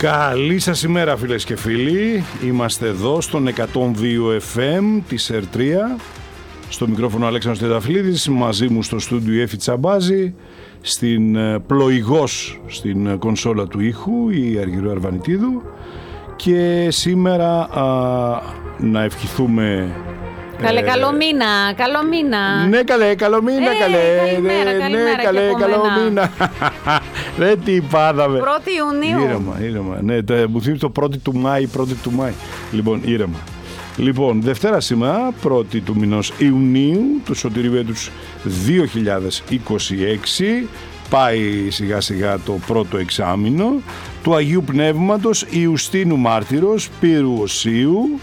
Καλή σας ημέρα φίλες και φίλοι. Είμαστε εδώ στον 102 FM της ΕΡΤΡΙΑ. Στο μικρόφωνο Αλέξανδρος Τεταφυλίδης. Μαζί μου στο στούντιο η Έφη Τσαμπάζη. Στην πλοηγός στην κονσόλα του ήχου η Αργυρού Αρβανιτίδου. Και σήμερα να ευχηθούμε... Καλέ, καλό μήνα, καλό μήνα. Ναι, καλέ, καλό μήνα, καλέ. Καλημέρα, καλό μήνα. Δεν τι πάθαμε. 1η Ιουνίου. Ήρεμα. Ναι, μου θυμίζει το 1η του Μάη. Λοιπόν, ήρεμα. Λοιπόν, Δευτέρα σήμερα, 1η του μηνός Ιουνίου, του Σωτηρίου έτους 2026. Πάει σιγά σιγά το πρώτο εξάμηνο του Αγίου Πνεύματος Ιουστίνου Μάρτυρος Πύρου Οσίου.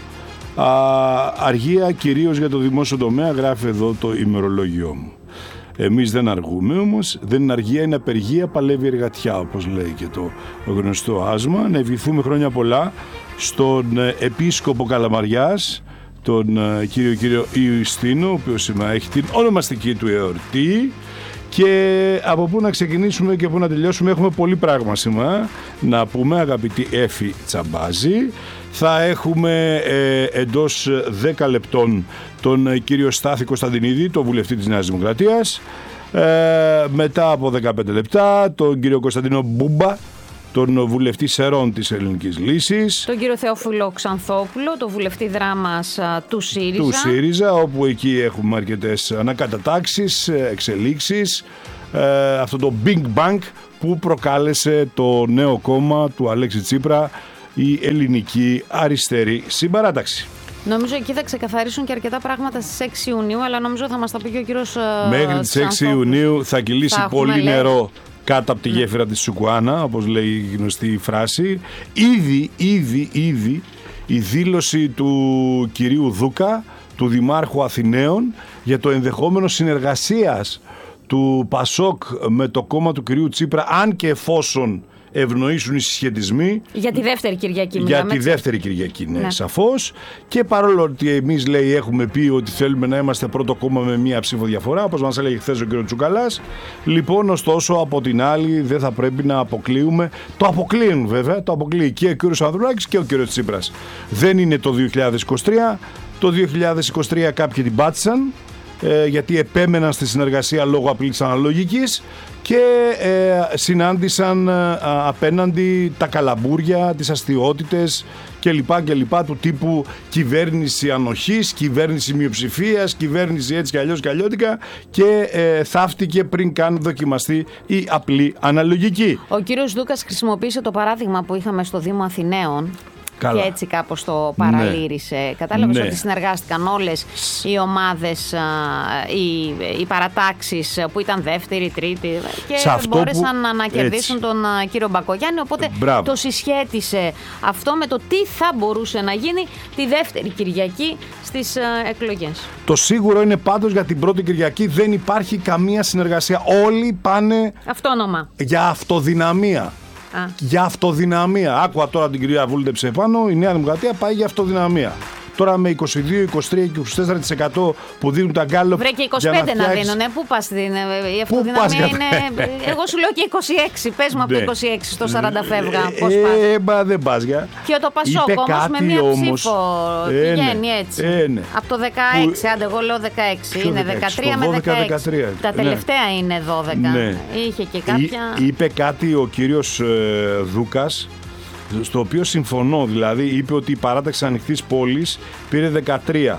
Αργία κυρίως για το δημόσιο τομέα, γράφει εδώ το ημερολόγιό μου. Εμείς δεν αργούμε όμως, δεν είναι αργία, είναι απεργία, παλεύει εργατιά, όπως λέει και το γνωστό άσμα. Να ευχηθούμε χρόνια πολλά στον επίσκοπο Καλαμαριάς, τον κύριο Ιουστίνο, ο οποίος σήμερα έχει την ονομαστική του εορτή. Και από πού να ξεκινήσουμε και πού να τελειώσουμε, έχουμε πολύ πράγμα σήμερα να πούμε, αγαπητή Έφη Τσαμπάζη. Θα έχουμε εντός 10 λεπτών τον κύριο Στάθη Κωνσταντινίδη, τον βουλευτή της Νέας Δημοκρατίας. Μετά από 15 λεπτά τον κύριο Κωνσταντίνο Μπούμπα, τον βουλευτή Σερών της Ελληνικής Λύσης. Τον κύριο Θεόφιλο Ξανθόπουλο, τον βουλευτή δράμας του ΣΥΡΙΖΑ. Όπου εκεί έχουμε αρκετές ανακατατάξεις, εξελίξεις. Αυτό το Big Bang που προκάλεσε το νέο κόμμα του Αλέξη Τσίπρα, η Ελληνική Αριστερή Συμπαράταξη. Νομίζω εκεί θα ξεκαθαρίσουν και αρκετά πράγματα στις 6 Ιουνίου, αλλά νομίζω θα μας τα πει και ο κύριος Μέχρι τις 6 Ιουνίου θα κυλήσει πολύ νερό κάτω από τη γέφυρα της Σουκουάνα, όπως λέει η γνωστή φράση. Ήδη η δήλωση του κυρίου Δούκα, του Δημάρχου Αθηναίων, για το ενδεχόμενο συνεργασίας του Πασόκ με το κόμμα του κυρίου Τσίπρα, αν και εφόσον ευνοήσουν οι συσχετισμοί. Για τη δεύτερη Κυριακή μιλάμε. Για τη δεύτερη Κυριακή, ναι, σαφώς. Και παρόλο ότι εμείς, λέει, έχουμε πει ότι θέλουμε να είμαστε πρώτο κόμμα με μία ψήφο διαφορά, όπως μας έλεγε χθες ο κ. Τσουκαλάς, λοιπόν, ωστόσο, από την άλλη δεν θα πρέπει να αποκλείουμε. Το αποκλείουν βέβαια, το αποκλείει και ο κ. Ανδρουλάκης και ο κ. Τσίπρας. Δεν είναι το 2023. Το 2023 κάποιοι την πάτησαν, γιατί επέμεναν στη συνεργασία λόγω απλής αναλογικής και συνάντησαν απέναντι τα καλαμπούρια, τις αστιότητες κλπ. Του τύπου κυβέρνηση ανοχής, κυβέρνηση μειοψηφίας, κυβέρνηση έτσι κι αλλιώς κι αλλιώτικα, και θαύτηκε πριν καν δοκιμαστεί η απλή αναλογική. Ο κύριος Δούκας χρησιμοποίησε το παράδειγμα που είχαμε στο Δήμο Αθηναίων. Καλά. Και έτσι κάπως το παραλύρισε. Ναι. Κατάλαβες ότι συνεργάστηκαν όλες οι ομάδες, οι παρατάξεις που ήταν δεύτερη, τρίτη, και μπόρεσαν να κερδίσουν τον κύριο Μπακογιάννη. Οπότε το συσχέτισε αυτό με το τι θα μπορούσε να γίνει τη δεύτερη Κυριακή στις εκλογές. Το σίγουρο είναι πάντως για την πρώτη Κυριακή δεν υπάρχει καμία συνεργασία. Όλοι πάνε αυτόνομα για αυτοδυναμία. Για αυτοδυναμία. Άκουα τώρα την κυρία βούλτεψε επάνω. Η Νέα Δημοκρατία πάει για αυτοδυναμία. Τώρα με 22, 23 και 24% που δίνουν τα γκάλωπ. Βρε και 25 να δίνουνε. Πού πας η αυτοδυναμία είναι. Εγώ σου λέω και 26. Πες μου από το 26 στο 40 φεύγα. Πώς πας? Μα δεν πας για. Και το Πασόκ όμως με μία ψήφο πηγαίνει έτσι. Από το 16, άντε εγώ λέω 16. Είναι 13 με 16. Τα τελευταία είναι 12. Είχε και κάποια. Είπε κάτι ο κύριος Δούκας, στο οποίο συμφωνώ, δηλαδή είπε ότι η παράταξη ανοιχτής πόλης πήρε 13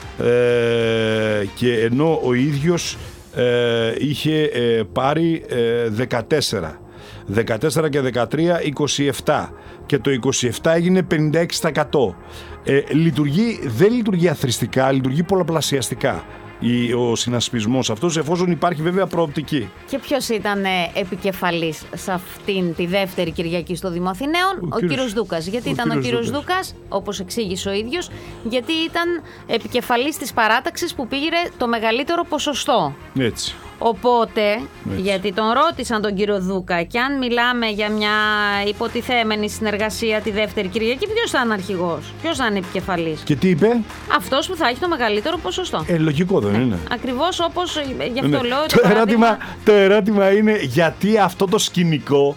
και ενώ ο ίδιος είχε πάρει 14 και 13 27 και το 27 έγινε 56%. Δεν λειτουργεί αθροιστικά, λειτουργεί πολλαπλασιαστικά ο συνασπισμός αυτός, εφόσον υπάρχει βέβαια προοπτική. Και ποιος ήταν επικεφαλής σε αυτήν τη δεύτερη Κυριακή στο Δήμο Αθηναίων? Ο κύριος Δούκας. Γιατί ήταν ο κύριος Δούκας, όπως εξήγησε ο ίδιος, γιατί ήταν επικεφαλής της παράταξης που πήρε το μεγαλύτερο ποσοστό. Έτσι. Οπότε, γιατί τον ρώτησαν τον κύριο Δούκα, και αν μιλάμε για μια υποτιθέμενη συνεργασία τη δεύτερη Κυριακή, ποιος θα είναι αρχηγός, ποιος θα είναι επικεφαλής? Και τι είπε? Αυτός που θα έχει το μεγαλύτερο ποσοστό. Λογικό δεν είναι? Ακριβώς, όπως γι' αυτό λέω. Το ερώτημα είναι γιατί αυτό το σκηνικό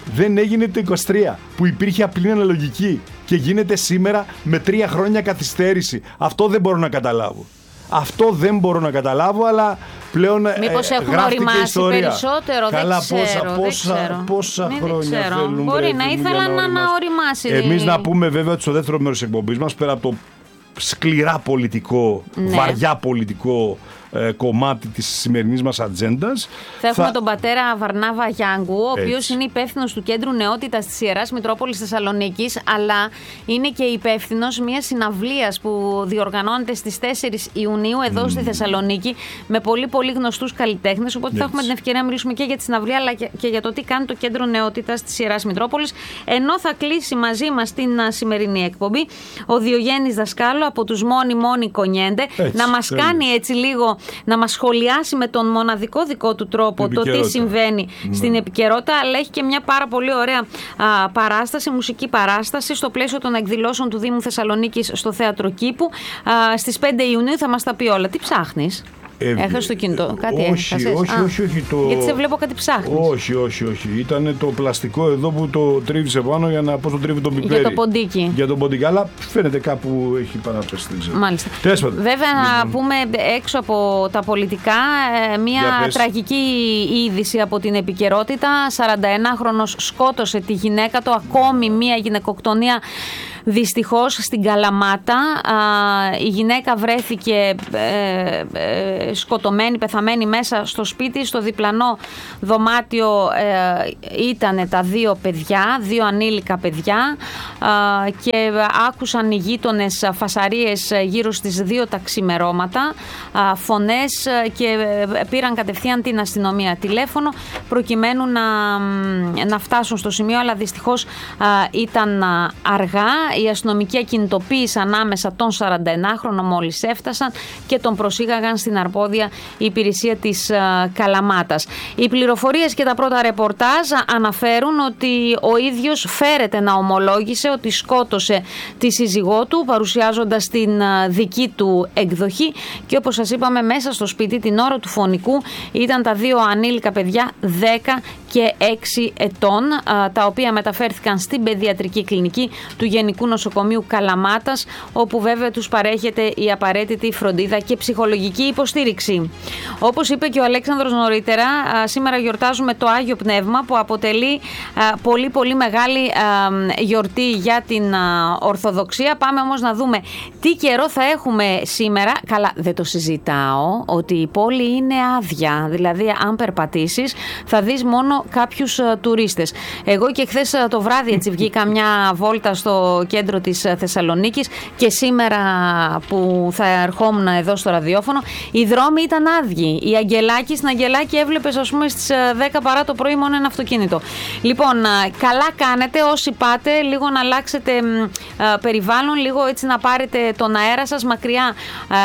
δεν έγινε το 23 που υπήρχε απλή αναλογική και γίνεται σήμερα με 3 χρόνια καθυστέρηση. Αυτό δεν μπορώ να καταλάβω. Αυτό δεν μπορώ να καταλάβω, αλλά πλέον μήπως έχουν οριμάσει περισσότερο, καλά, δεν ξέρω. Πόσα χρόνια θέλουν. Μπορεί να ήθελαν να οριμάσει. Εμείς να πούμε βέβαια ότι στο δεύτερο μέρος της εκπομπής μας, πέρα από το σκληρά πολιτικό, βαριά πολιτικό κομμάτι της σημερινής μας ατζέντας. Θα έχουμε τον πατέρα Βαρνάβα Γιάνγκου, ο οποίος είναι υπεύθυνος του Κέντρου Νεότητας της Ιεράς Μητρόπολης Θεσσαλονίκης, αλλά είναι και υπεύθυνος μιας συναυλίας που διοργανώνεται στις 4 Ιουνίου εδώ στη Θεσσαλονίκη με πολύ πολύ γνωστούς καλλιτέχνες. Οπότε θα έχουμε την ευκαιρία να μιλήσουμε και για τη συναυλία, αλλά και για το τι κάνει το Κέντρο Νεότητας της Ιεράς Μητρόπολης. Ενώ θα κλείσει μαζί μας την σημερινή εκπομπή ο Διογέννης Δασκάλου από τους Μόνοι Κονιέντε, να μας κάνει έτσι λίγο, να μας σχολιάσει με τον μοναδικό δικό του τρόπο το τι συμβαίνει στην επικαιρότητα, αλλά έχει και μια πάρα πολύ ωραία παράσταση, μουσική παράσταση στο πλαίσιο των εκδηλώσεων του Δήμου Θεσσαλονίκης στο Θέατρο Κήπου. Στις 5 Ιουνίου θα μας τα πει όλα. Τι ψάχνεις? Έχασες το κινητό, κάτι όχι, γιατί σε βλέπω κάτι ψάχνεις. Όχι. Ήταν το πλαστικό εδώ που το τρίβησε πάνω για να, πώς το τρίβει τον πιπέρι. Για το ποντίκι, αλλά φαίνεται κάπου έχει παράπτωση. Μάλιστα. Βέβαια να πούμε έξω από τα πολιτικά μια τραγική είδηση από την επικαιρότητα. 41χρονος σκότωσε τη γυναίκα του, ακόμη μια γυναικοκτονία δυστυχώς στην Καλαμάτα. Η γυναίκα βρέθηκε σκοτωμένη, πεθαμένη μέσα στο σπίτι. Στο διπλανό δωμάτιο ήταν τα 2 παιδιά, 2 ανήλικα παιδιά, και άκουσαν οι γείτονες φασαρίες γύρω στις 2 τα ξημερώματα, φωνές, και πήραν κατευθείαν την αστυνομία τηλέφωνο προκειμένου να φτάσουν στο σημείο, αλλά δυστυχώς ήταν αργά. Οι αστυνομικοί ακινητοποίησαν άμεσα τον 41χρονο μόλις έφτασαν και τον προσήγαγαν στην αρμόδια υπηρεσία της Καλαμάτας. Οι πληροφορίες και τα πρώτα ρεπορτάζ αναφέρουν ότι ο ίδιος φέρεται να ομολόγησε ότι σκότωσε τη σύζυγό του, παρουσιάζοντας την δική του εκδοχή, και όπως σας είπαμε, μέσα στο σπίτι την ώρα του φωνικού ήταν τα 2 ανήλικα παιδιά 10 και 6 ετών, τα οποία μεταφέρθηκαν στην παιδιατρική κλινική του Γενικού Νοσοκομείου Καλαμάτας, όπου βέβαια τους παρέχεται η απαραίτητη φροντίδα και ψυχολογική υποστήριξη. Όπως είπε και ο Αλέξανδρος νωρίτερα, σήμερα γιορτάζουμε το Άγιο Πνεύμα, που αποτελεί πολύ πολύ μεγάλη γιορτή για την Ορθοδοξία. Πάμε όμως να δούμε τι καιρό θα έχουμε σήμερα. Καλά, δεν το συζητάω ότι η πόλη είναι άδεια, δηλαδή αν περπατήσεις θα δεις μόνο κάποιους τουρίστες. Εγώ και χθες το βράδυ έτσι βγήκα μια βόλτα στο κέντρο της Θεσσαλονίκης, και σήμερα που θα ερχόμουν εδώ στο ραδιόφωνο οι δρόμοι ήταν άδειοι. Η Αγγελάκη, στην Αγγελάκη έβλεπες ας πούμε στις 10 παρά το πρωί μόνο ένα αυτοκίνητο. Λοιπόν, καλά κάνετε όσοι πάτε λίγο να αλλάξετε περιβάλλον, λίγο έτσι να πάρετε τον αέρα σας μακριά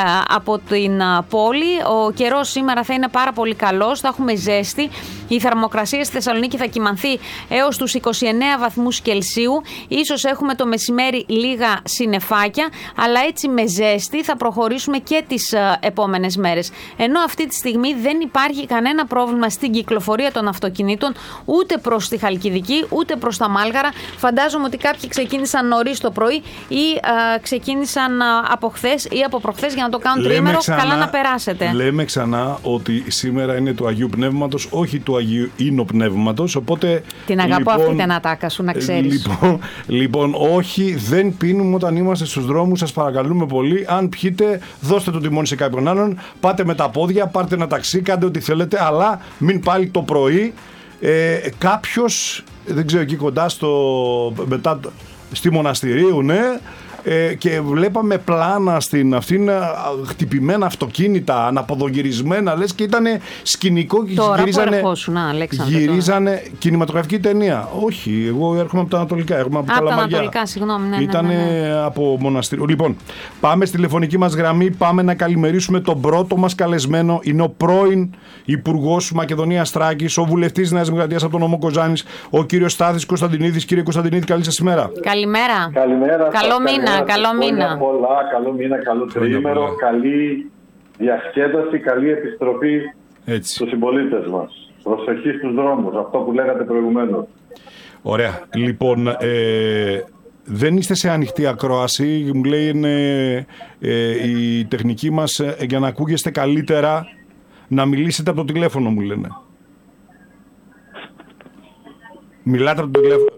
από την πόλη. Ο καιρός σήμερα θα είναι πάρα πολύ καλός, θα έχουμε ζέστη. Η θερμοκρασία στη Θεσσαλονίκη θα κυμανθεί έως τους 29 βαθμούς Κελσίου. Ίσως έχουμε το μεσημέρι λίγα συννεφάκια, αλλά έτσι με ζέστη θα προχωρήσουμε και τις επόμενες μέρες. Ενώ αυτή τη στιγμή δεν υπάρχει κανένα πρόβλημα στην κυκλοφορία των αυτοκινήτων, ούτε προς τη Χαλκιδική, ούτε προς τα Μάλγαρα. Φαντάζομαι ότι κάποιοι ξεκίνησαν νωρίς το πρωί ή ξεκίνησαν από χθες ή από προχθές για να το κάνουν τριήμερο. Καλά να περάσετε. Λέμε ξανά ότι σήμερα είναι του Αγίου Πνεύματος, όχι του Αγίου Ίνοπνεύματος, οπότε... Την αγαπώ αυτή την ατάκα σου, να ξέρεις. Λοιπόν, όχι, δεν πίνουμε όταν είμαστε στους δρόμους, σας παρακαλούμε πολύ. Αν πιείτε, δώστε το τιμόνι σε κάποιον άλλον, πάτε με τα πόδια, πάρτε ένα ταξί, κάντε ό,τι θέλετε, αλλά μην πάλι το πρωί κάποιος, δεν ξέρω, εκεί κοντά στη Μοναστηρίου, ναι, και βλέπαμε πλάνα στην αυτήν, χτυπημένα αυτοκίνητα, αναποδογυρισμένα, λες και ήταν σκηνικό και τώρα γυρίζανε κινηματογραφική ταινία. Όχι, εγώ έρχομαι από τα Ανατολικά, έρχομαι από τα Λαμαριά. Ανατολικά, συγγνώμη, ναι. Ήτανε από Μοναστήριο. Λοιπόν, πάμε στη τηλεφωνική μας γραμμή, πάμε να καλημερίσουμε τον πρώτο μας καλεσμένο. Είναι ο πρώην Υπουργός Μακεδονίας Θράκης, ο βουλευτής Νέας Δημοκρατίας από τον νομό Κοζάνης, ο κύριος Στάθης Κωνσταντινίδης. Κύριε Κωνσταντινίδη, καλή σας ημέρα. Καλημέρα. Καλημέρα. Καλό μήνα. Καλό μήνα. Καλό μήνα, καλό τριήμερο, καλή διασκέδαση, καλή επιστροφή στους συμπολίτες μας. Προσοχή στους δρόμους, αυτό που λέγατε προηγουμένως. Ωραία. Λοιπόν, δεν είστε σε ανοιχτή ακρόαση. Μου λέει η τεχνική μας για να ακούγεστε καλύτερα να μιλήσετε από το τηλέφωνο, μου λένε. Μιλάτε από το τηλέφωνο.